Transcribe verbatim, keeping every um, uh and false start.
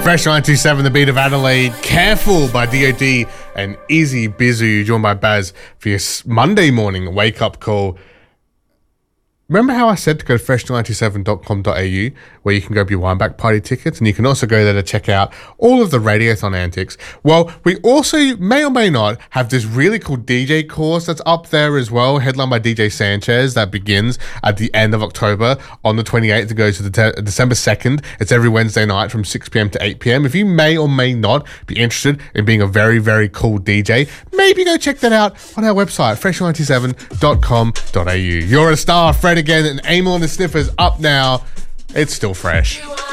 Fresh nine two seven, The Beat of Adelaide. Careful by D O D and Easy Bizu, joined by Baz for your Monday morning wake up call. Remember how I said to go to fresh nine two seven dot com dot a u where you can grab your Wineback Party tickets, and you can also go there to check out all of the Radiothon antics? Well, we also may or may not have this really cool D J course that's up there as well, headlined by D J Sanchez, that begins at the end of October on the twenty-eighth. It goes to the te- December second. It's every Wednesday night from six p.m. to eight p.m. If you may or may not be interested in being a very, very cool D J, maybe go check that out on our website, fresh nine two seven dot com dot a u. You're a star, Fred again, and Amel and the Sniffers up now. It's still fresh.